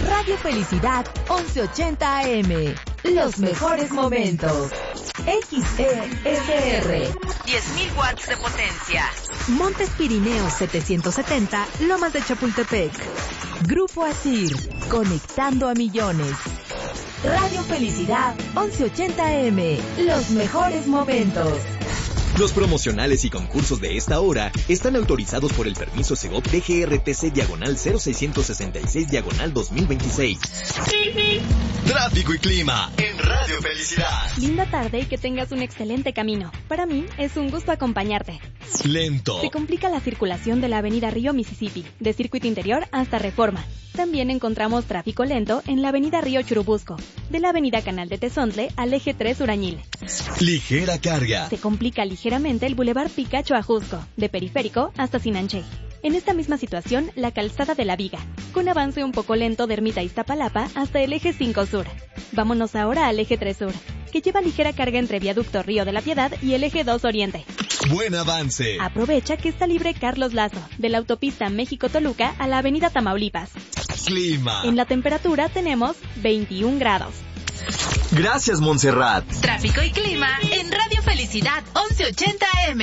Radio Felicidad 1180 AM. Los mejores momentos. XESR. 10.000 watts de potencia. Montes Pirineos 770, Lomas de Chapultepec. Grupo Asir, conectando a millones. Radio Felicidad 1180 AM. Los mejores momentos. Los promocionales y concursos de esta hora están autorizados por el permiso Segov DGRTC/0666/2026. Tráfico y clima en Radio Felicidad. Linda tarde y que tengas un excelente camino. Para mí es un gusto acompañarte. Lento. Se complica la circulación de la avenida Río Mississippi, de Circuito Interior hasta Reforma. También encontramos tráfico lento en la avenida Río Churubusco, de la avenida Canal de Tezontle al eje 3 Urañil. Ligera carga. Se complica ligeramente el Boulevard Picacho a Jusco, de Periférico hasta Sinanché. En esta misma situación, la calzada de la Viga, con avance un poco lento de Ermita Iztapalapa hasta el eje 5 Sur. Vámonos ahora al eje 3 Sur, que lleva ligera carga entre Viaducto Río de la Piedad y el eje 2 Oriente. Buen avance. Aprovecha que está libre Carlos Lazo, de la autopista México-Toluca a la avenida Tamaulipas. Clima. En la temperatura tenemos 21 grados. Gracias, Montserrat. Tráfico y clima en Radio Felicidad 1180 AM.